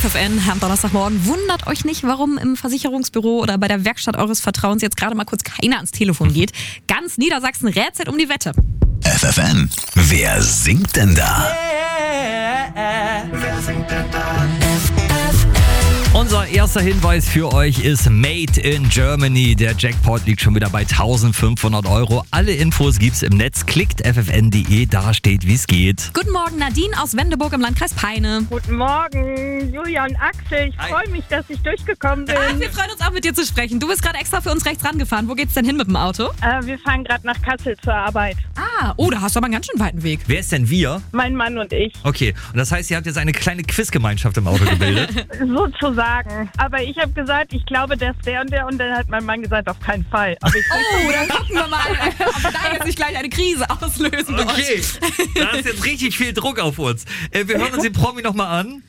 FFN am Donnerstagmorgen. Wundert euch nicht, warum im Versicherungsbüro oder bei der Werkstatt eures Vertrauens jetzt gerade mal kurz keiner ans Telefon geht. Ganz Niedersachsen rätselt um die Wette. FFN, wer singt denn da? Wer singt denn da? Unser erster Hinweis für euch ist Made in Germany. Der Jackpot liegt schon wieder bei 1500 Euro. Alle Infos gibt's im Netz. Klickt ffn.de, da steht, wie es geht. Guten Morgen, Nadine aus Wendeburg im Landkreis Peine. Guten Morgen, Julia und Axel. Ich freue mich, dass ich durchgekommen bin. Wir freuen uns auch, mit dir zu sprechen. Du bist gerade extra für uns rechts rangefahren. Wo geht's denn hin mit dem Auto? Wir fahren gerade nach Kassel zur Arbeit. Da hast du aber einen ganz schön weiten Weg. Wer ist denn wir? Mein Mann und ich. Okay, und das heißt, ihr habt jetzt eine kleine Quizgemeinschaft im Auto gebildet? Sozusagen. Aber ich habe gesagt, ich glaube, der ist der und dann hat mein Mann gesagt, auf keinen Fall. Aber ich Dann gucken wir mal, ob wir da jetzt nicht gleich eine Krise auslösen. Okay, da ist jetzt richtig viel Druck auf uns. Wir hören uns den Promi nochmal an.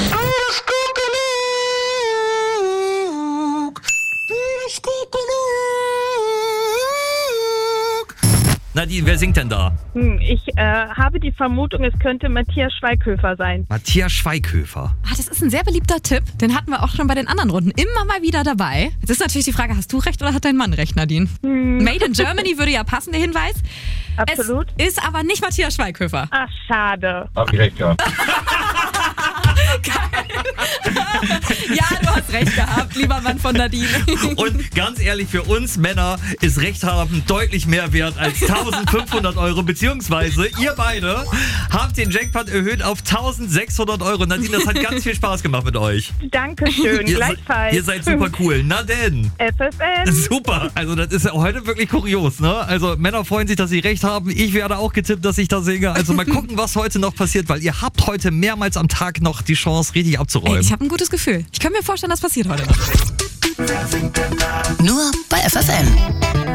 Nadine, wer singt denn da? Ich habe die Vermutung, es könnte Matthias Schweighöfer sein. Matthias Schweighöfer. Das ist ein sehr beliebter Tipp. Den hatten wir auch schon bei den anderen Runden immer mal wieder dabei. Jetzt ist natürlich die Frage, hast du recht oder hat dein Mann recht, Nadine? Made in Germany würde ja passen, der Hinweis. Absolut. Es ist aber nicht Matthias Schweighöfer. Ach, schade. Hab ich recht gehabt. Ja, du hast recht gehabt, lieber Mann von Nadine. Und ganz ehrlich, für uns Männer ist Recht haben deutlich mehr wert als 1500 Euro, beziehungsweise ihr beide habt den Jackpot erhöht auf 1600 Euro. Nadine, das hat ganz viel Spaß gemacht mit euch. Dankeschön, gleichfalls. Ihr seid super cool. Na denn. FFN. Super. Also das ist ja heute wirklich kurios, ne? Also Männer freuen sich, dass sie recht haben. Ich werde auch getippt, dass ich da singe. Also mal gucken, was heute noch passiert, weil ihr habt heute mehrmals am Tag noch die Chance, richtig abzuräumen. Ich habe ein gutes Gefühl. Ich kann mir vorstellen, das passiert heute noch. Wer singt denn da? Nur bei FFN.